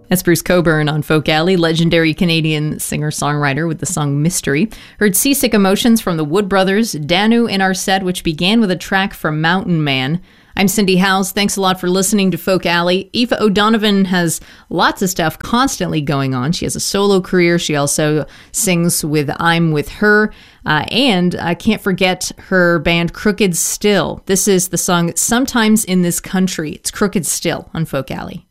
That's Bruce Cockburn on Folk Alley, legendary Canadian singer-songwriter with the song Mystery. Heard Seasick Emotions from the Wood Brothers, Danu in our set, which began with a track from Mountain Man. I'm Cindy Howes. Thanks a lot for listening to Folk Alley. Aoife O'Donovan has lots of stuff constantly going on. She has a solo career. She also sings with I'm With Her. And I can't forget her band Crooked Still. This is the song Sometimes in This Country. It's Crooked Still on Folk Alley.